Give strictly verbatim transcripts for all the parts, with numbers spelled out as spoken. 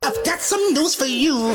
I've got some news for you.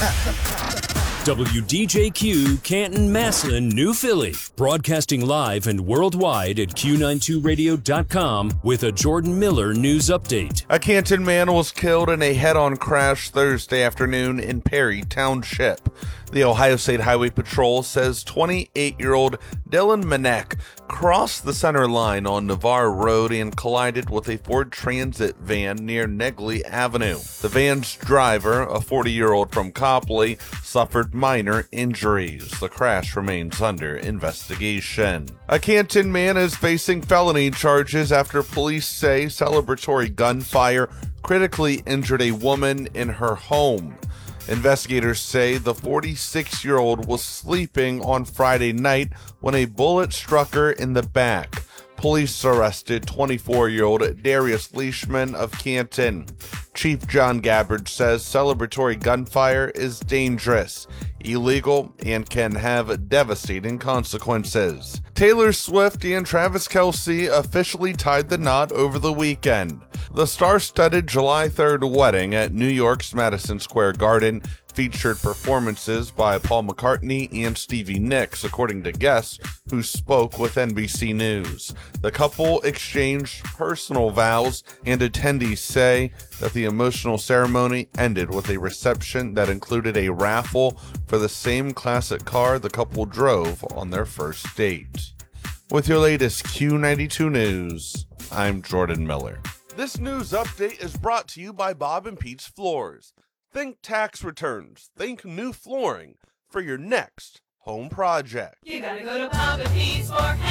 W D J Q, Canton, Massillon, New Philly. Broadcasting live and worldwide at Q ninety-two radio dot com with a Jordan Miller news update. A Canton man was killed in a head-on crash Thursday afternoon in Perry Township. The Ohio State Highway Patrol says twenty-eight-year-old Dylan Manek crossed the center line on Navarre Road and collided with a Ford Transit van near Negley Avenue. The van's driver, a forty-year-old from Copley, suffered minor injuries. The crash remains under investigation. A Canton man is facing felony charges after police say celebratory gunfire critically injured a woman in her home. Investigators say the forty-six-year-old was sleeping on Friday night when a bullet struck her in the back. Police arrested twenty-four-year-old Darius Leishman of Canton. Chief John Gabbard says celebratory gunfire is dangerous, illegal, and can have devastating consequences. Taylor Swift and Travis Kelce officially tied the knot over the weekend. The star-studded July third wedding at New York's Madison Square Garden featured performances by Paul McCartney and Stevie Nicks, according to guests who spoke with N B C News. The couple exchanged personal vows, and attendees say that the emotional ceremony ended with a reception that included a raffle for the same classic car the couple drove on their first date. With your latest Q ninety-two News, I'm Jordan Miller. This news update is brought to you by Bob and Pete's Floors. Think tax returns. Think new flooring for your next home project. You gotta go to Bob and Pete's for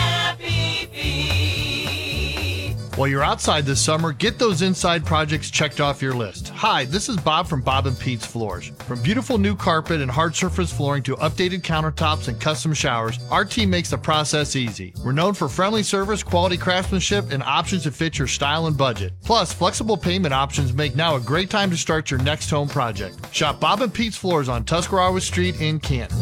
happy feet. While you're outside this summer, get those inside projects checked off your list. Hi, this is Bob from Bob and Pete's Floors. From beautiful new carpet and hard surface flooring to updated countertops and custom showers, our team makes the process easy. We're known for friendly service, quality craftsmanship, and options to fit your style and budget. Plus, flexible payment options make now a great time to start your next home project. Shop Bob and Pete's Floors on Tuscarawas Street in Canton.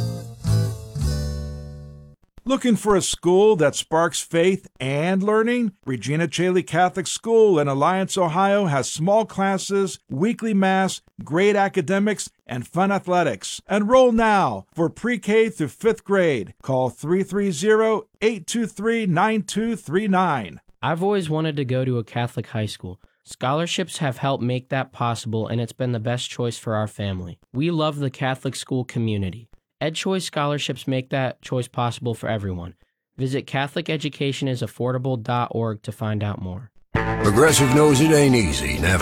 Looking for a school that sparks faith and learning? Regina Chaley Catholic School in Alliance, Ohio has small classes, weekly mass, great academics, and fun athletics. Enroll now for pre-K through fifth grade. Call three three zero, eight two three, nine two three nine. I've always wanted to go to a Catholic high school. Scholarships have helped make that possible, and it's been the best choice for our family. We love the Catholic school community. EdChoice scholarships make that choice possible for everyone. Visit Catholic Education is affordable dot org to find out more. Progressive knows it ain't easy.